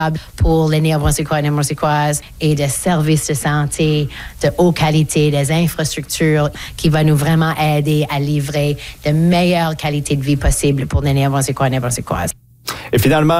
pour les Néo-Brunswickois et Néo-Brunswickoises et des services de santé de haute qualité, des infrastructures qui va nous vraiment aider à livrer la meilleure qualité de vie possible pour les Néo-Brunswickois et Néo-Brunswickoises. Et finalement,